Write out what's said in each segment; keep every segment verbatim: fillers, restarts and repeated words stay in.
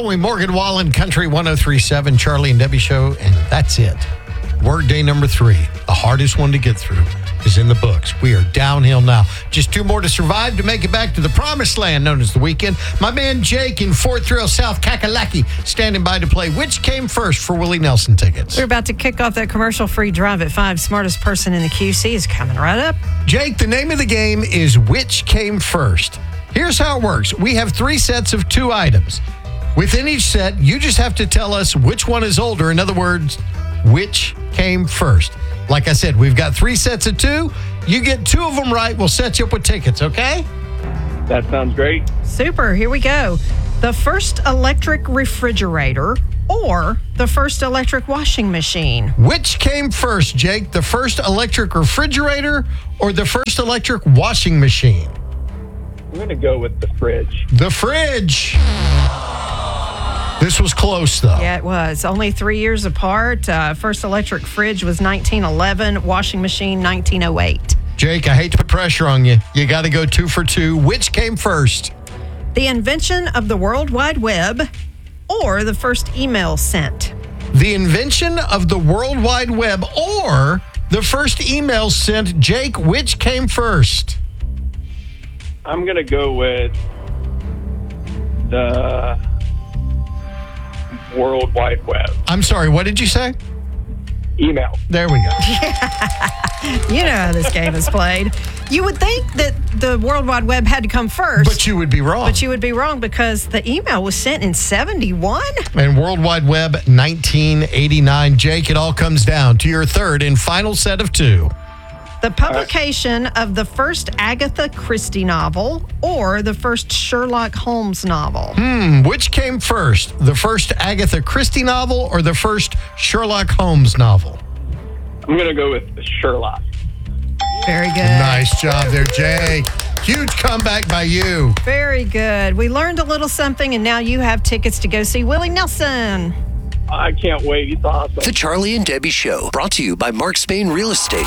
following Morgan Wallen, Country one oh three point seven, Charlie and Debbie Show, and that's it. Word day number three, the hardest one to get through, is in the books. We are downhill now. Just two more to survive to make it back to the promised land known as the weekend. My man Jake in Fort Thrill, South Kakalaki, standing by to play Which Came First for Willie Nelson tickets. We're about to kick off that commercial-free drive at five. Smartest person in the Q C is coming right up. Jake, the name of the game is Which Came First. Here's how it works. We have three sets of two items. Within each set, you just have to tell us which one is older. In other words, which came first. Like I said, we've got three sets of two. You get two of them right, we'll set you up with tickets, okay? That sounds great. Super. Here we go. The first electric refrigerator or the first electric washing machine? Which came first, Jake? The first electric refrigerator or the first electric washing machine? I'm going to go with the fridge. The fridge. This was close, though. Yeah, it was. Only three years apart. Uh, first electric fridge was nineteen eleven, washing machine nineteen oh eight. Jake, I hate to put pressure on you. You got to go two for two. Which came first? The invention of the World Wide Web or the first email sent? The invention of the World Wide Web or the first email sent. Jake, which came first? I'm going to go with the World Wide Web. I'm sorry, what did you say? Email. There we go. You know how this game is played. You would think that the World Wide Web had to come first. But you would be wrong. But you would be wrong because the email was sent in seventy-one. And World Wide Web, nineteen eighty-nine. Jake, it all comes down to your third and final set of two. The publication of the first Agatha Christie novel or the first Sherlock Holmes novel? Hmm, which came first? The first Agatha Christie novel or the first Sherlock Holmes novel? I'm going to go with Sherlock. Very good. Nice job there, Jake. Huge comeback by you. Very good. We learned a little something, and now you have tickets to go see Willie Nelson. I can't wait. It's awesome. The Charlie and Debbie Show, brought to you by Mark Spain Real Estate.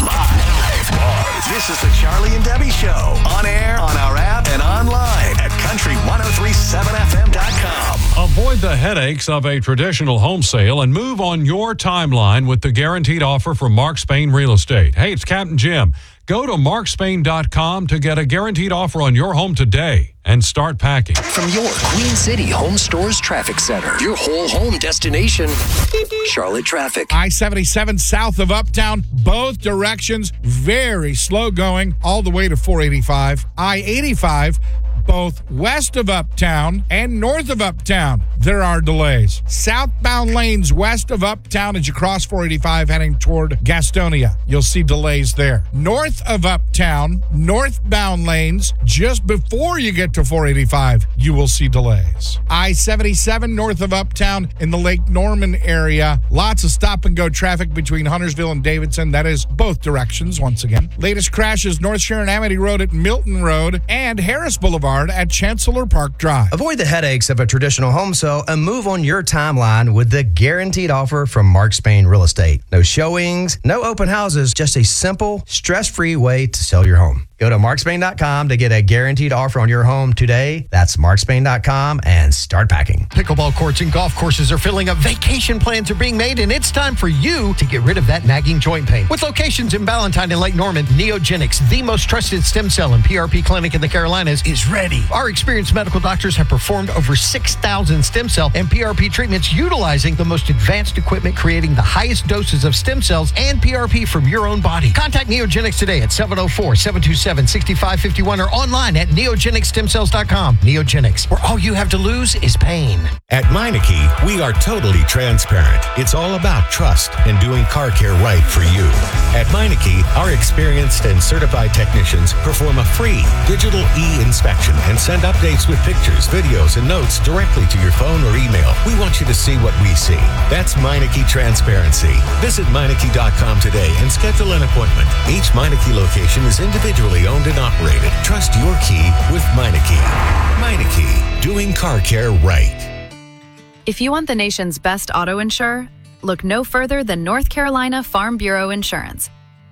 Live. Live. This is the Charlie and Debbie Show. On air, on our app, and online at country ten thirty-seven f m dot com. Avoid the headaches of a traditional home sale and move on your timeline with the guaranteed offer from Mark Spain Real Estate. Hey, it's Captain Jim. Go to mark spain dot com to get a guaranteed offer on your home today and start packing. From your Queen City Home Stores Traffic Center, your whole home destination, Charlotte Traffic. I seventy-seven south of Uptown, both directions, very slow going, all the way to four eighty-five. I eighty-five, both west of Uptown and north of Uptown, there are delays. Southbound lanes west of Uptown as you cross four eighty-five heading toward Gastonia, you'll see delays there. North of Uptown, northbound lanes just before you get to four eighty-five, you will see delays. I seventy-seven north of Uptown in the Lake Norman area, lots of stop and go traffic between Huntersville and Davidson. That is both directions once again. Latest crashes North Sharon Amity Road at Milton Road and Harris Boulevard at Chancellor Park Drive. Avoid the headaches of a traditional home sale and move on your timeline with the guaranteed offer from Mark Spain Real Estate. No showings, no open houses, just a simple, stress-free way to sell your home. Go to mark spain dot com to get a guaranteed offer on your home today. That's mark spain dot com and start packing. Pickleball courts and golf courses are filling up. Vacation plans are being made, and it's time for you to get rid of that nagging joint pain. With locations in Ballantyne and Lake Norman, Neogenics, the most trusted stem cell and P R P clinic in the Carolinas, is ready. Our experienced medical doctors have performed over six thousand stem cell and P R P treatments utilizing the most advanced equipment, creating the highest doses of stem cells and P R P from your own body. Contact Neogenics today at seven oh four, seven two seven, six five five one or online at neogenics stem cells dot com. Neogenics, where all you have to lose is pain. At Meineke, we are totally transparent. It's all about trust and doing car care right for you. At Meineke, our experienced and certified technicians perform a free digital e-inspection and send updates with pictures, videos, and notes directly to your phone or email. We want you to see what we see. That's Meineke Transparency. Visit Meineke dot com today and schedule an appointment. Each Meineke location is individually owned and operated. Trust your key with Meineke. Meineke, doing car care right. If you want the nation's best auto insurer, look no further than North Carolina Farm Bureau Insurance.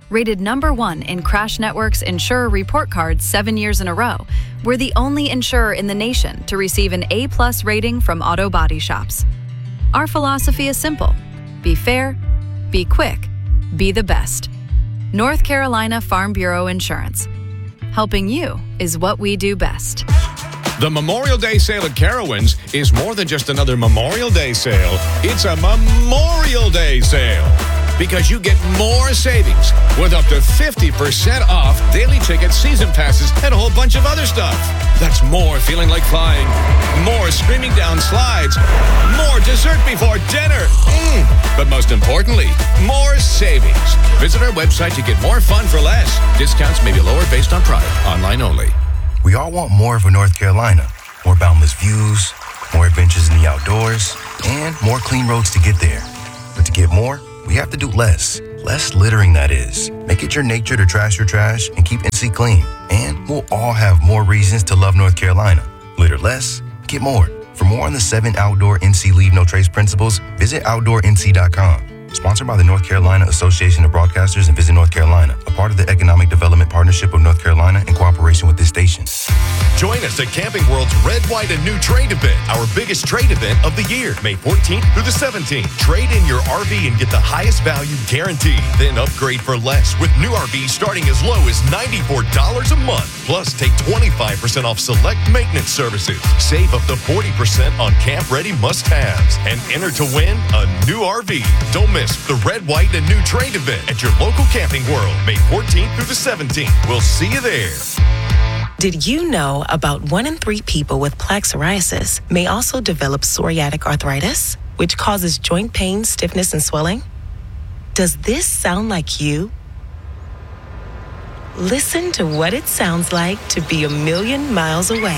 Rated number one in Crash Network's Insurer Report Card seven years in a row, we're the only insurer in the nation to receive an A-plus rating from Auto Body Shops. Our philosophy is simple. Be fair, be quick, be the best. North Carolina Farm Bureau Insurance. Helping you is what we do best. The Memorial Day sale at Carowinds is more than just another Memorial Day sale. It's a Memorial Day sale. Because you get more savings with up to fifty percent off daily tickets, season passes, and a whole bunch of other stuff. That's more feeling like flying, more screaming down slides, more dessert before dinner. Mm. But most importantly, more savings. Visit our website to get more fun for less. Discounts may be lower based on product. Online only. We all want more for North Carolina. More boundless views, more adventures in the outdoors, and more clean roads to get there. But to get more, we have to do less. Less littering, that is. Make it your nature to trash your trash and keep N C clean. And we'll all have more reasons to love North Carolina. Litter less, get more. For more on the seven outdoor N C Leave No Trace principles, visit outdoor N C dot com. Sponsored by the North Carolina Association of Broadcasters and Visit North Carolina, a part of the Economic Development Partnership of North Carolina in cooperation with this station. Join us at Camping World's Red, White, and New Trade event, our biggest trade event of the year, May fourteenth through the seventeenth. Trade in your R V and get the highest value guaranteed. Then upgrade for less with new R Vs starting as low as ninety-four dollars a month. Plus, take twenty-five percent off select maintenance services. Save up to forty percent on camp-ready must-haves. And enter to win a new R V. Don't miss the Red, White, and New Trade event at your local Camping World, May fourteenth through the seventeenth. We'll see you there. Did you know about one in three people with plaque psoriasis may also develop psoriatic arthritis, which causes joint pain, stiffness, and swelling? Does this sound like you? Listen to what it sounds like to be a million miles away.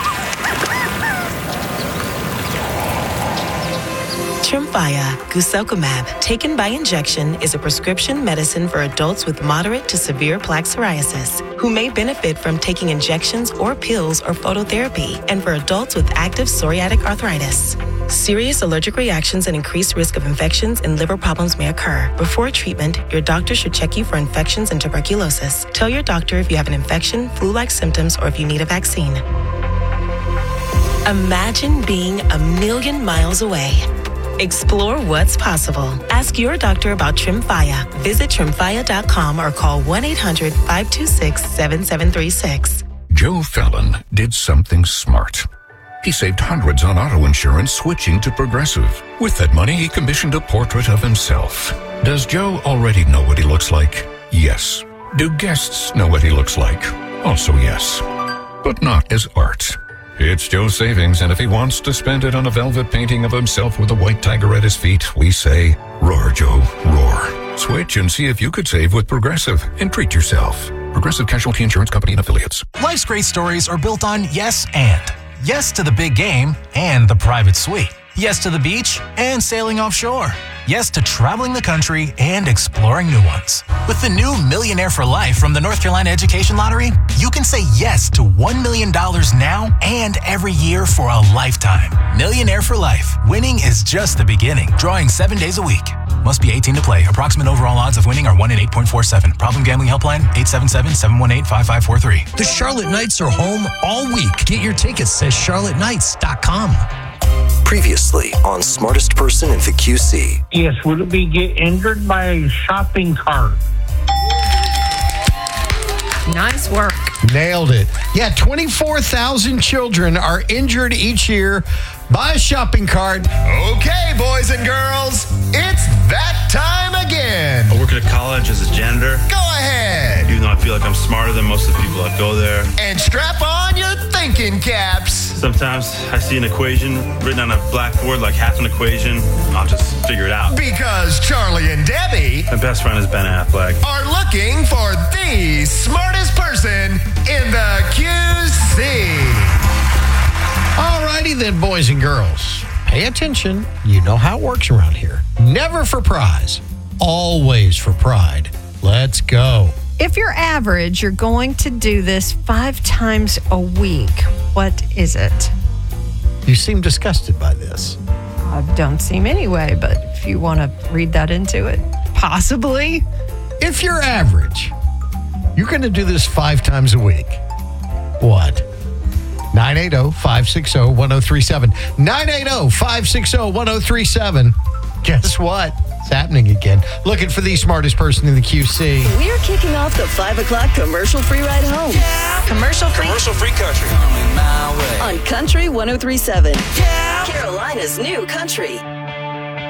Tremfya guselkumab, taken by injection, is a prescription medicine for adults with moderate to severe plaque psoriasis who may benefit from taking injections or pills or phototherapy, and for adults with active psoriatic arthritis. Serious allergic reactions and increased risk of infections and liver problems may occur. Before treatment, your doctor should check you for infections and tuberculosis. Tell your doctor if you have an infection, flu-like symptoms, or if you need a vaccine. Imagine being a million miles away. Explore what's possible. Ask your doctor about Tremfya. Visit tremfya dot com or call one eight hundred five two six seven seven three six. Joe Fallon did something smart. He saved hundreds on auto insurance switching to Progressive. With that money, he commissioned a portrait of himself. Does Joe already know what he looks like? Yes. Do guests know what he looks like? Also yes. But not as art. It's Joe's savings, and if he wants to spend it on a velvet painting of himself with a white tiger at his feet, we say, roar, Joe, roar. Switch and see if you could save with Progressive and treat yourself. Progressive Casualty Insurance Company and Affiliates. Life's great stories are built on yes and. Yes to the big game and the private suite. Yes to the beach and sailing offshore. Yes to traveling the country and exploring new ones. With the new Millionaire for Life from the North Carolina Education Lottery, you can say yes to one million dollars now and every year for a lifetime. Millionaire for Life. Winning is just the beginning. Drawing seven days a week. Must be eighteen to play. Approximate overall odds of winning are one in eight point four seven. Problem Gambling Helpline, eight seven seven, seven one eight, five five four three. The Charlotte Knights are home all week. Get your tickets at charlotte knights dot com. Previously on Smartest Person in the Q C. Yes, would it be get injured by a shopping cart? Nice work. Nailed it. Yeah, twenty-four thousand children are injured each year by a shopping cart. Okay, boys and girls, it's that time again. I work at a college as a janitor. Go ahead. Even though I feel like I'm smarter than most of the people that go there. And strap on your thinking caps. Sometimes I see an equation written on a blackboard, like half an equation. I'll just figure it out. Because Charlie and Debbie, my best friend is Ben Affleck, are looking for the smartest person in the Q C. Alrighty then, boys and girls. Pay attention. You know how it works around here. Never for prize. Always for pride. Let's go. If you're average, you're going to do this five times a week. What is it? You seem disgusted by this. I don't seem anyway, but if you want to read that into it, possibly. If you're average, you're going to do this five times a week. What? nine eight zero, five six zero, one zero three seven. nine eight zero, five six zero, one zero three seven. Guess what? It's happening again. Looking for the smartest person in the Q C. We're kicking off the five o'clock commercial-free ride home. Yeah. Commercial-free? Commercial-free country. On Country one oh three seven. Yeah. Carolina's new country.